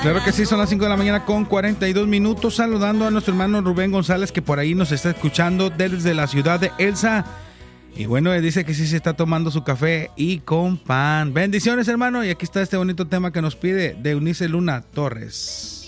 Claro que sí, son las 5 de la mañana con 42 minutos. Saludando a nuestro hermano Rubén González, que por ahí nos está escuchando desde la ciudad de Elsa. Y bueno, dice que sí se está tomando su café y con pan. Bendiciones, hermano. Y aquí está este bonito tema que nos pide de Eunice Luna Torres.